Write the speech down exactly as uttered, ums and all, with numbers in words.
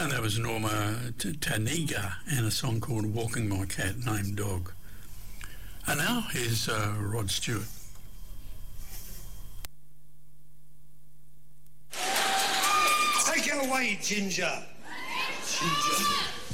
And that was Norma T- Taniga and a song called Walking My Cat Named Dog. And now here's uh, Rod Stewart. Take it away, Ginger. Ginger.